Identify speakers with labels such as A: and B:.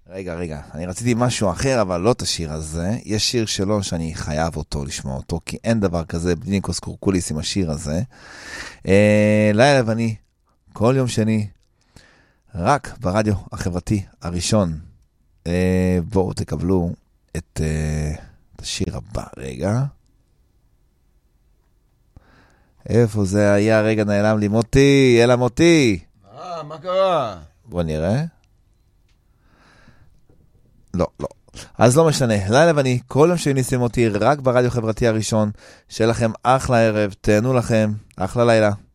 A: רגע, אני רציתי משהו אחר, אבל לא את השיר הזה. יש שיר שלו שאני חייב אותו לשמוע אותו, כי אין דבר כזה בלי ניקוס קורקוליס עם השיר הזה. לילה לבני, כל יום שני, רק ברדיו החברתי הראשון. בואו תקבלו את השיר הבא. רגע. איפה זה היה? רגע, נעלם לי מוטי, אלא מוטי.
B: מה קרה?
A: בוא נראה. לא. אז לא משנה. לילה לבני, כל יום שניסים אותי, רק ברדיו חברתי הראשון. שיהיה לכם אחלה ערב, תהנו לכם, אחלה לילה.